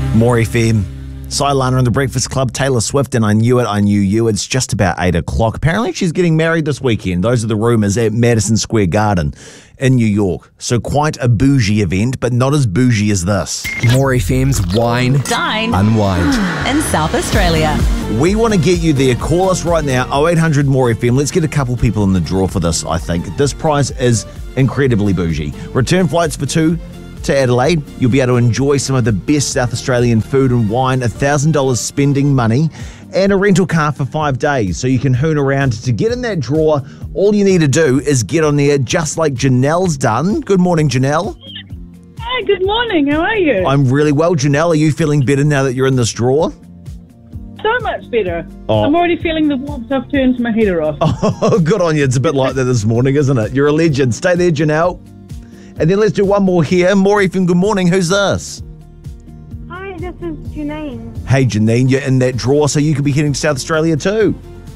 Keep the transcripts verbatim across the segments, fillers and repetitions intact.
More F M. Silana and the Breakfast Club, Taylor Swift, and I Knew It, I Knew You. It's just about eight o'clock. Apparently she's getting married this weekend. Those are the rumours at Madison Square Garden in New York. So quite a bougie event, but not as bougie as this. More F M's Wine, Dine, Unwind in South Australia. We want to get you there. Call us right now, oh eight hundred more F M. Let's get a couple people in the draw for this, I think. This prize is incredibly bougie. Return flights for two to Adelaide. You'll be able to enjoy some of the best South Australian food and wine, one thousand dollars spending money, and a rental car for five days. So you can hoon around. To get in that draw, all you need to do is get on there just like Janelle's done. Good morning, Janelle. Hi, good morning. How are you? I'm really well. Janelle, are you feeling better now that you're in this draw? So much better. Oh. I'm already feeling the warmth. I've turned my heater off. Oh, good on you. It's a bit like that this morning, isn't it? You're a legend. Stay there, Janelle. And then let's do one more here. More F M, good morning. Who's this? Hi, this is Janine. Hey, Janine, you're in that draw, so you could be heading to South Australia too.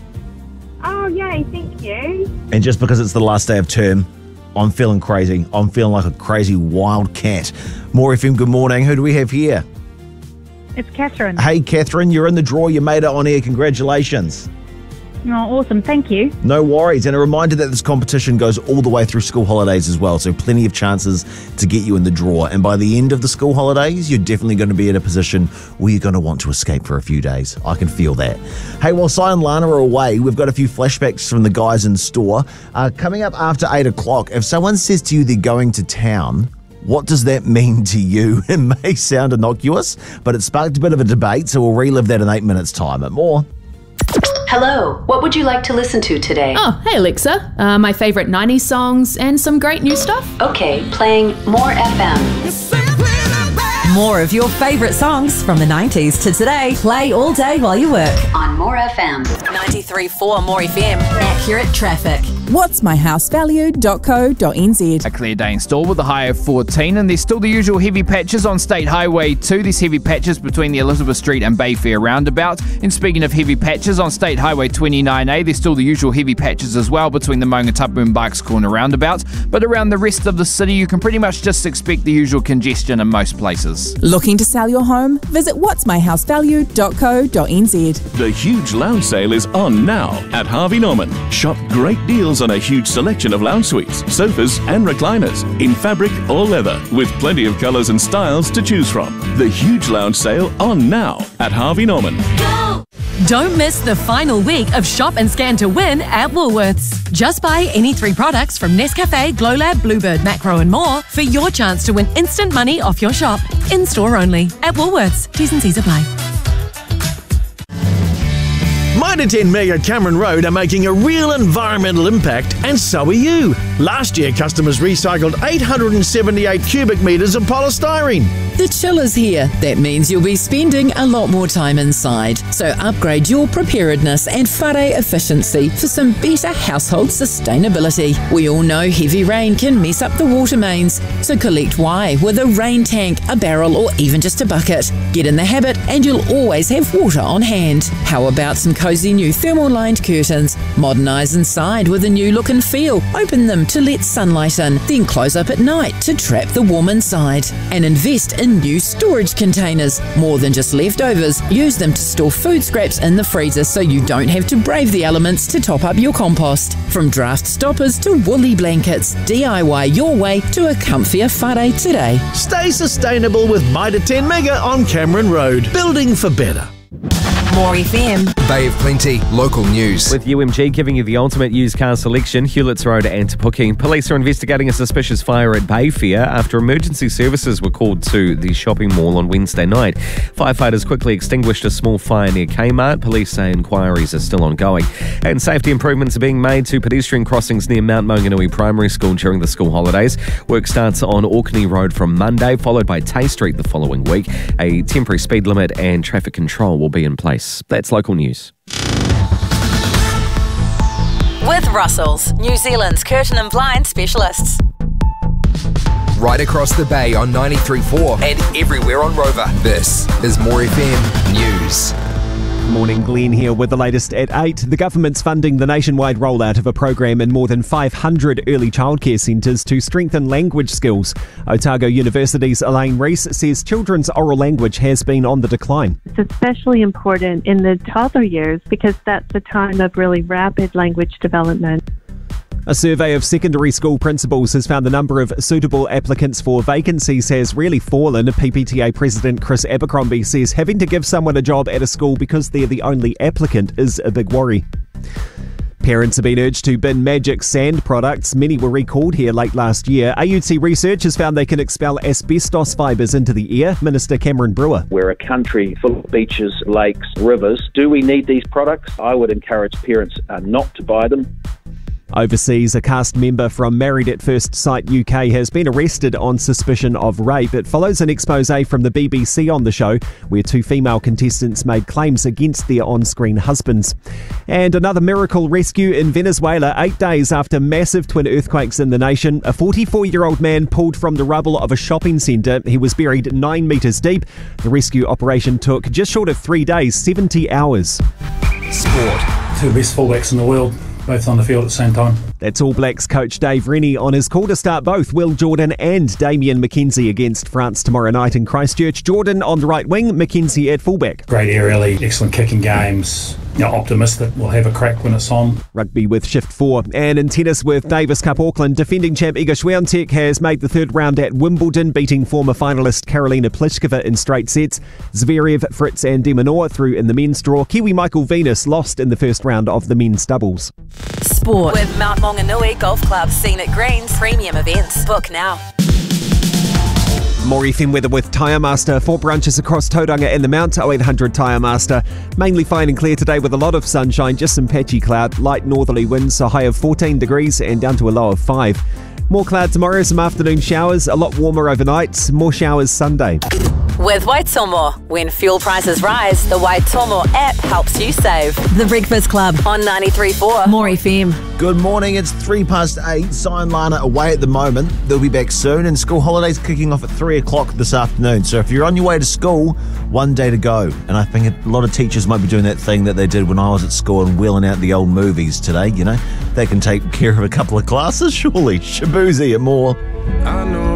Oh, yay, thank you. And just because it's the last day of term, I'm feeling crazy. I'm feeling like a crazy wild cat. More F M, good morning. Who do we have here? It's Catherine. Hey, Catherine, you're in the draw. You made it on air. Congratulations. Oh, awesome. Thank you. No worries. And a reminder that this competition goes all the way through school holidays as well, so plenty of chances to get you in the draw. And by the end of the school holidays, you're definitely going to be in a position where you're going to want to escape for a few days. I can feel that. Hey, while Si and Lana are away, we've got a few flashbacks from the guys in store. Uh, coming up after eight o'clock, if someone says to you they're going to town, what does that mean to you? It may sound innocuous, but it sparked a bit of a debate, so we'll relive that in eight minutes' time. And more. Hello, what would you like to listen to today? Oh, hey Alexa, uh, my favourite nineties songs and some great new stuff. Okay, playing More F M. More of your favourite songs from the nineties to today. Play all day while you work. On More F M. ninety-three point four More F M. Accurate traffic. what's my house value dot co dot n z. A clear day in store with a high of fourteen, and there's still the usual heavy patches on State Highway two. There's heavy patches between the Elizabeth Street and Bayfair roundabout. And speaking of heavy patches on State Highway twenty-nine A, there's still the usual heavy patches as well between the Maungatapu and Barks Corner roundabout. But around the rest of the city, you can pretty much just expect the usual congestion in most places. Looking to sell your home? Visit what's my house value dot co dot n z. The huge lounge sale is on now at Harvey Norman. Shop great deals on a huge selection of lounge suites, sofas and recliners in fabric or leather with plenty of colours and styles to choose from. The huge lounge sale on now at Harvey Norman. Go! Don't miss the final week of Shop and Scan to Win at Woolworths. Just buy any three products from Nescafe, Glowlab, Bluebird, Macro and more for your chance to win instant money off your shop. In store only. At Woolworths. T's and C's apply. Mitre ten Mega Cameron Road are making a real environmental impact, and so are you. Last year, customers recycled eight hundred seventy-eight cubic metres of polystyrene. The chill is here. That means you'll be spending a lot more time inside. So upgrade your preparedness and whare efficiency for some better household sustainability. We all know heavy rain can mess up the water mains. So collect why with a rain tank, a barrel or even just a bucket. Get in the habit and you'll always have water on hand. How about some cosy new thermal-lined curtains? Modernise inside with a new look and feel. Open them to let sunlight in, then close up at night to trap the warm inside. And invest in new storage containers. More than just leftovers, use them to store food scraps in the freezer so you don't have to brave the elements to top up your compost. From draft stoppers to woolly blankets, D I Y your way to a comfier whare today. Stay sustainable with Mitre ten Mega on Cameron Road. Building for better. More F M. Bay of Plenty, local news. With U M G giving you the ultimate used car selection, Hewletts Road and Te Puke. Police are investigating a suspicious fire at Bayfair after emergency services were called to the shopping mall on Wednesday night. Firefighters quickly extinguished a small fire near Kmart. Police say inquiries are still ongoing. And safety improvements are being made to pedestrian crossings near Mount Maunganui Primary School during the school holidays. Work starts on Orkney Road from Monday, followed by Tay Street the following week. A temporary speed limit and traffic control will be in place. That's local news. With Russell's, New Zealand's curtain and blind specialists. Right across the bay on ninety-three point four and everywhere on Rover. This is More F M News. Morning, Glenn here with the latest at eight. The government's funding the nationwide rollout of a program in more than five hundred early childcare centres to strengthen language skills. Otago University's Elaine Rees says children's oral language has been on the decline. It's especially important in the toddler years because that's a time of really rapid language development. A survey of secondary school principals has found the number of suitable applicants for vacancies has really fallen. P P T A President Chris Abercrombie says having to give someone a job at a school because they're the only applicant is a big worry. Parents have been urged to bin Magic Sand products. Many were recalled here late last year. A U T research has found they can expel asbestos fibres into the air. Minister Cameron Brewer. We're a country full of beaches, lakes, rivers. Do we need these products? I would encourage parents uh, not to buy them. Overseas, a cast member from Married at First Sight U K has been arrested on suspicion of rape. It follows an expose from the B B C on the show, where two female contestants made claims against their on-screen husbands. And another miracle rescue in Venezuela. Eight days after massive twin earthquakes in the nation, a forty-four-year-old man pulled from the rubble of a shopping centre. He was buried nine metres deep. The rescue operation took just short of three days, seventy hours. Sport. Two best fullbacks in the world, both on the field at the same time. That's All Blacks coach Dave Rennie on his call to start both Will Jordan and Damien McKenzie against France tomorrow night in Christchurch. Jordan on the right wing, McKenzie at fullback. Great aerially, excellent kicking games. You know, optimistic we'll have a crack when it's on. Rugby with shift four. And in tennis with Davis Cup Auckland, defending champ Iga Swiatek has made the third round at Wimbledon, beating former finalist Karolina Pliskova in straight sets. Zverev, Fritz and De Minaur through in the men's draw. Kiwi Michael Venus lost in the first round of the men's doubles. Sport with Mount Maunganui Golf Club, Scenic Greens, premium events. Book now. More F M weather with Tyre Master. Four branches across Tauranga and the Mount. oh eight hundred Tyre Master. Mainly fine and clear today with a lot of sunshine, just some patchy cloud. Light northerly winds, a high of fourteen degrees and down to a low of five. More cloud tomorrow, some afternoon showers. A lot warmer overnight. More showers Sunday. With Waitomo, when fuel prices rise, the Waitomo app helps you save. The Breakfast Club on ninety-three point four More F M. Good morning, it's three past eight. Sion Lana away at the moment. They'll be back soon, and school holidays kicking off at three o'clock this afternoon. So if you're on your way to school, one day to go. And I think a lot of teachers might be doing that thing that they did when I was at school and wheeling out the old movies today, you know. They can take care of a couple of classes, surely. Shabuzi at more. I know.